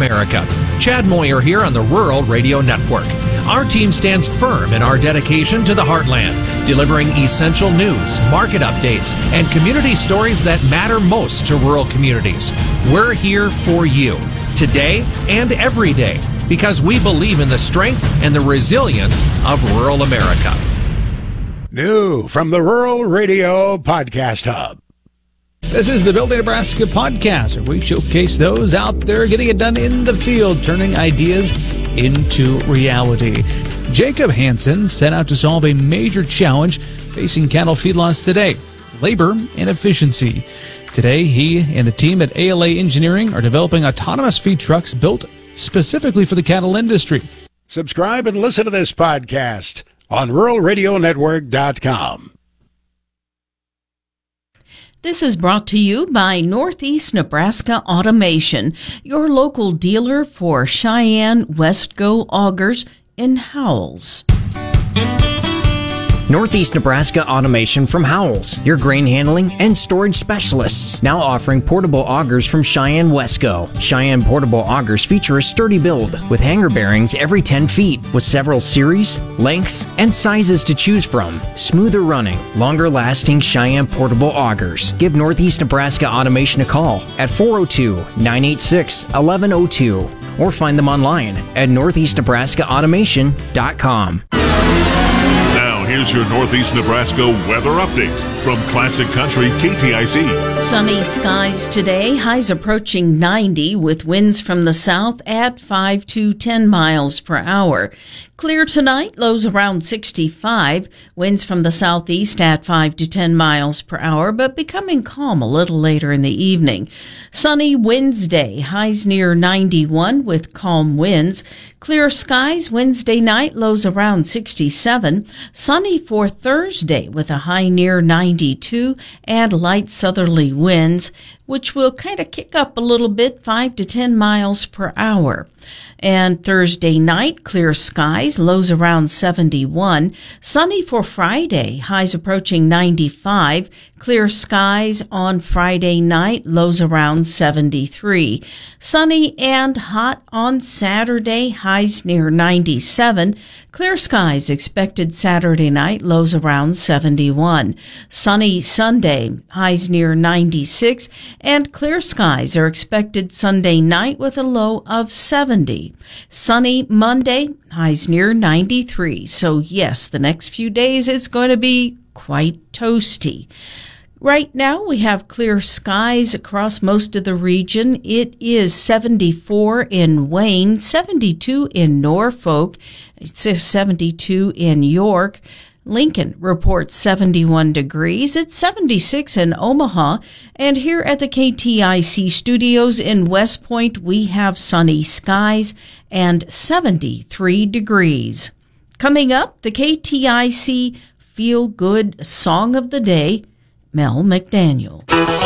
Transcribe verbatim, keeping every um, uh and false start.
America. Chad Moyer here on the Rural Radio Network. Our team stands firm in our dedication to the heartland, delivering essential news, market updates, and community stories that matter most to rural communities. We're here for you, today and every day, because we believe in the strength and the resilience of rural America. New from the Rural Radio Podcast Hub. This is the Building Nebraska podcast, where we showcase those out there getting it done in the field, turning ideas into reality. Jacob Hansen set out to solve a major challenge facing cattle feedlots today: labor and efficiency. Today, he and the team at A L A Engineering are developing autonomous feed trucks built specifically for the cattle industry. Subscribe and listen to this podcast on rural radio network dot com. This is brought to you by Northeast Nebraska Automation, your local dealer for Cheyenne Westco augers in Howells. Northeast Nebraska Automation from Howells, your grain handling and storage specialists. Now offering portable augers from Cheyenne Westco. Cheyenne portable augers feature a sturdy build with hanger bearings every ten feet with several series, lengths, and sizes to choose from. Smoother running, longer lasting Cheyenne portable augers. Give Northeast Nebraska Automation a call at four oh two, nine eight six, one one oh two or find them online at northeast nebraska automation dot com. Here's your Northeast Nebraska weather update from Classic Country K T I C. Sunny skies today, highs approaching ninety with winds from the south at five to ten miles per hour. Clear tonight, lows around sixty-five, winds from the southeast at five to ten miles per hour, but becoming calm a little later in the evening. Sunny Wednesday, highs near ninety-one with calm winds. Clear skies Wednesday night, lows around sixty-seven. Sunny for Thursday with a high near ninety-two and light southerly winds, which will kind of kick up a little bit, five to ten miles per hour. And Thursday night, clear skies, lows around seventy-one. Sunny for Friday, highs approaching ninety-five. Clear skies on Friday night, lows around seventy-three. Sunny and hot on Saturday, highs near ninety-seven. Clear skies expected Saturday night, lows around seventy-one. Sunny Sunday, highs near ninety-six. And clear skies are expected Sunday night with a low of seventy. Sunny Monday, highs near ninety-three. So yes, the next few days it's going to be quite toasty. Right now we have clear skies across most of the region. It is seventy-four in Wayne, seventy-two in Norfolk, it's seventy-two in York. Lincoln reports seventy-one degrees. It's seventy-six in Omaha. And here at the K T I C studios in West Point, we have sunny skies and seventy-three degrees. Coming up, the K T I C Feel Good Song of the Day, Mel McDaniel.